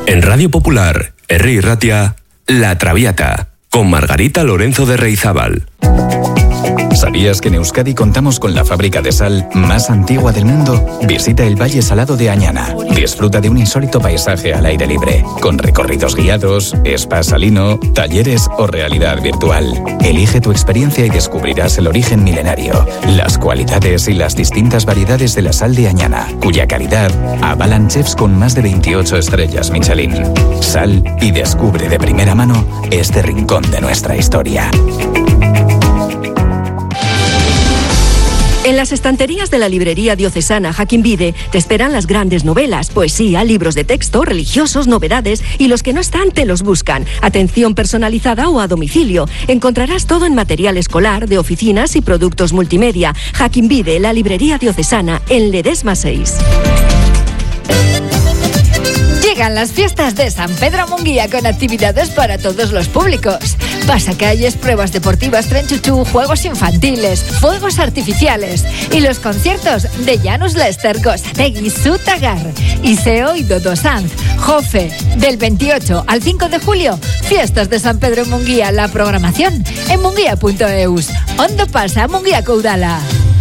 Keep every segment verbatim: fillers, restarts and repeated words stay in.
En Radio Popular, Herri Ratia, La Traviata, con Margarita Lorenzo de Reizábal. ¿Sabías que en Euskadi contamos con la fábrica de sal más antigua del mundo? Visita el Valle Salado de Añana. Disfruta de un insólito paisaje al aire libre, con recorridos guiados, spa salino, talleres o realidad virtual. Elige tu experiencia y descubrirás el origen milenario, las cualidades y las distintas variedades de la sal de Añana, cuya calidad avalan chefs con más de veintiocho estrellas Michelin. Sal y descubre de primera mano este rincón de nuestra historia. En las estanterías de la librería diocesana Jaquín Vide te esperan las grandes novelas, poesía, libros de texto, religiosos, novedades y los que no están te los buscan. Atención personalizada o a domicilio. Encontrarás todo en material escolar, de oficinas y productos multimedia. Jaquín Vide, la librería diocesana, en Ledesma seis. Llegan las fiestas de San Pedro Munguía con actividades para todos los públicos. Pasacalles, pruebas deportivas, tren chuchú, juegos infantiles, fuegos artificiales y los conciertos de Janus Lester, Gozategui, Sutagar, Iseo y Dodo Sanz, Jofe. Del veintiocho al cinco de julio, fiestas de San Pedro Munguía. La programación en munguía punto eus. Ondo pasa Munguía Caudala.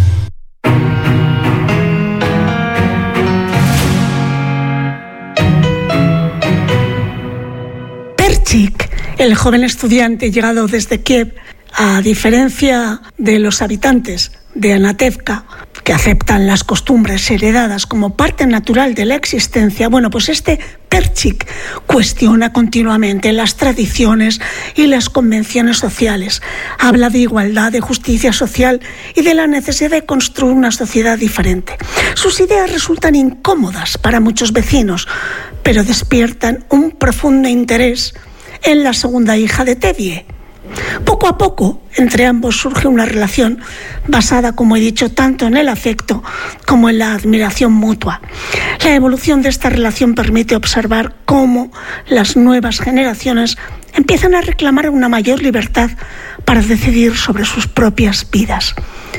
Perchik, el joven estudiante llegado desde Kiev, a diferencia de los habitantes de Anatevka, que aceptan las costumbres heredadas como parte natural de la existencia, bueno, pues este Perchik cuestiona continuamente las tradiciones y las convenciones sociales. Habla de igualdad, de justicia social y de la necesidad de construir una sociedad diferente. Sus ideas resultan incómodas para muchos vecinos, pero despiertan un profundo interés en la segunda hija de Tevye. Poco a poco, entre ambos surge una relación basada, como he dicho, tanto en el afecto como en la admiración mutua. La evolución de esta relación permite observar cómo las nuevas generaciones empiezan a reclamar una mayor libertad para decidir sobre sus propias vidas.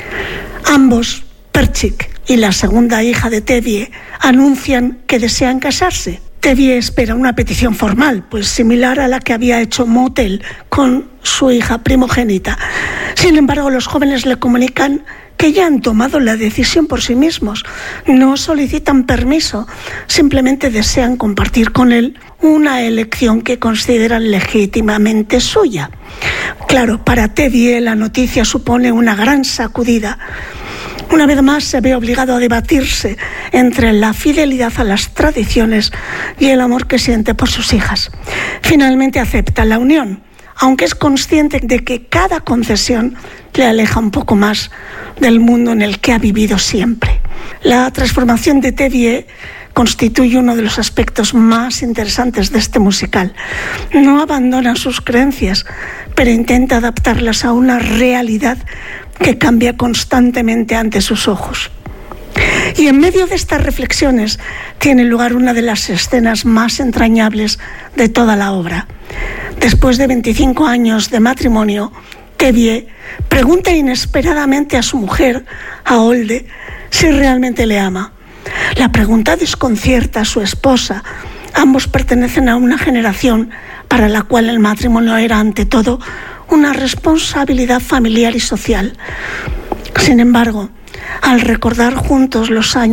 Ambos, Perchik y la segunda hija de Tevye, anuncian que desean casarse. Tevye espera una petición formal, pues similar a la que había hecho Motel con su hija primogénita. Sin embargo, los jóvenes le comunican que ya han tomado la decisión por sí mismos. No solicitan permiso, simplemente desean compartir con él una elección que consideran legítimamente suya. Claro, para Tevye la noticia supone una gran sacudida. Una vez más se ve obligado a debatirse entre la fidelidad a las tradiciones y el amor que siente por sus hijas. Finalmente acepta la unión, aunque es consciente de que cada concesión le aleja un poco más del mundo en el que ha vivido siempre. La transformación de Tevye constituye uno de los aspectos más interesantes de este musical. No abandona sus creencias, pero intenta adaptarlas a una realidad que cambia constantemente ante sus ojos. Y en medio de estas reflexiones tiene lugar una de las escenas más entrañables de toda la obra. Después de veinticinco años de matrimonio, Tevye pregunta inesperadamente a su mujer, a Olde, si realmente le ama. La pregunta desconcierta a su esposa. Ambos pertenecen a una generación para la cual el matrimonio era ante todo una responsabilidad familiar y social. Sin embargo, al recordar juntos los años